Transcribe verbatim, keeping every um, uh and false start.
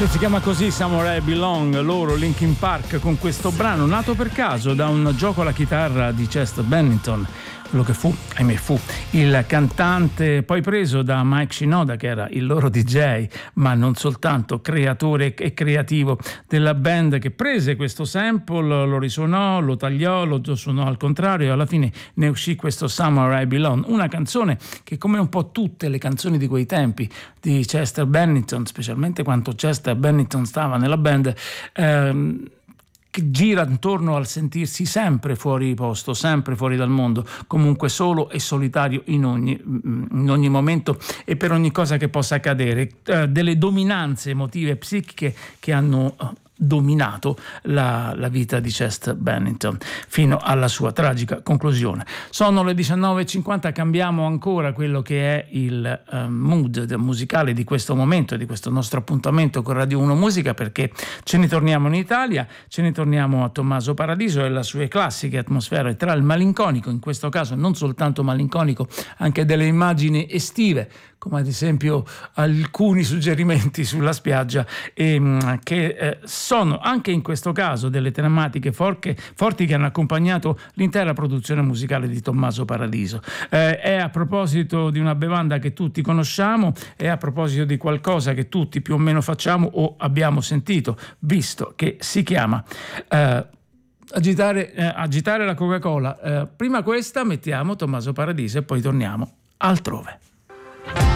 Si chiama così Somewhere I Belong, loro Linkin Park, con questo brano nato per caso da un gioco alla chitarra di Chester Bennington, quello che fu, ahimè fu, il cantante, poi preso da Mike Shinoda, che era il loro D J, ma non soltanto, creatore e creativo della band, che prese questo sample, lo risuonò, lo tagliò, lo suonò al contrario, e alla fine ne uscì questo Somewhere I Belong, una canzone che, come un po' tutte le canzoni di quei tempi di Chester Bennington, specialmente quando Chester Bennington stava nella band, ehm, che gira intorno al sentirsi sempre fuori posto, sempre fuori dal mondo, comunque solo e solitario in ogni, in ogni momento e per ogni cosa che possa accadere, eh, delle dominanze emotive psichiche che hanno dominato la, la vita di Chester Bennington fino alla sua tragica conclusione. Sono le diciannove e cinquanta, cambiamo ancora quello che è il uh, mood musicale di questo momento, di questo nostro appuntamento con Radio uno Musica, perché ce ne torniamo in Italia, ce ne torniamo a Tommaso Paradiso e le sue classiche atmosfere tra il malinconico, in questo caso non soltanto malinconico, anche delle immagini estive, come ad esempio alcuni suggerimenti sulla spiaggia, ehm, che eh, sono anche in questo caso delle tematiche forche, forti che hanno accompagnato l'intera produzione musicale di Tommaso Paradiso. Eh, è a proposito di una bevanda che tutti conosciamo, è a proposito di qualcosa che tutti più o meno facciamo o abbiamo sentito, visto che si chiama eh, agitare, eh, agitare la Coca-Cola. Eh, prima questa mettiamo Tommaso Paradiso e poi torniamo altrove.